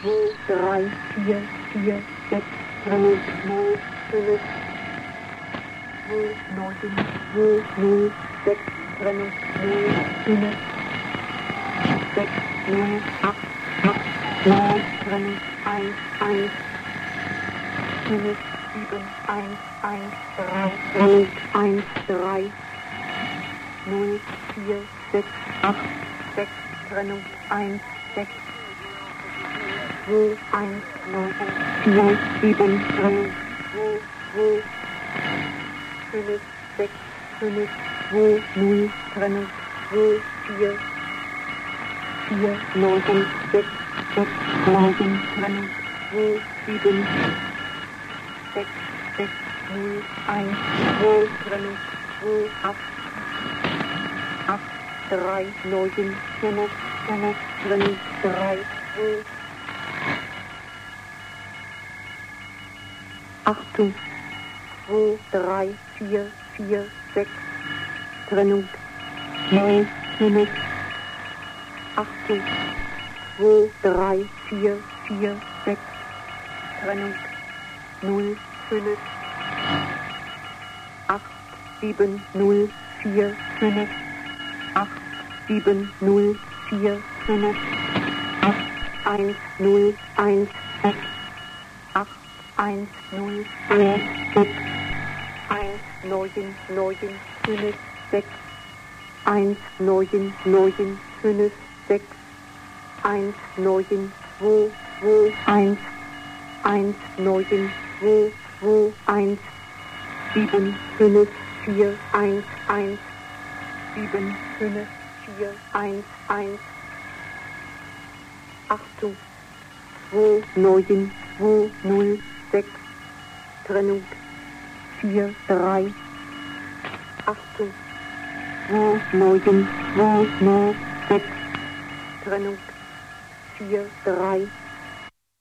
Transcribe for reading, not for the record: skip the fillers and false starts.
2, 3, 4, 4, 6, 0, 0, 5, 2, 9, 2, 0, 6, 0, 0, 5, 6, 0, 8, 8, 9, 1, 1, 5, 7, 1, 1, 3, 1, 3, 0, 4, 6, 8, 6, 1, 6, 2, 1, 9, 4, 7, 3, 2, 2, 5, 6, 5, 2, 0, 3, 2, 4, 4, 9, 6, 6, 9, 3, 2, 7, 6, 6, 0, 1, 2, 3, 2, 8, 8, 3, 9, 5, 5, 3, 3, 2, 8, 2, 3, 4, 4, 6, Trennung, 0, 5, 8, 2, 3, 4, 4, 6, Trennung, 0, 5, 8, 7, 0, 4, 5, 8, 7, 0, 4, 5, 8, 1, 0, 1, 6, 8, 1, 0, 4, 6, 1, 9, 9, 5, 6, 1, 9, 9, 5, 6, 1, 9, 2, 2, 1, 1, 9, 2, 2, 1, 7, 5, 4, 1, 1, 7, 5, 4, 1, 1, 8, 2, 9, 2, 0, 6, Trennung, 4, 3, 8, 2, 9, 2, 0, 6, Trennung, 4, 3,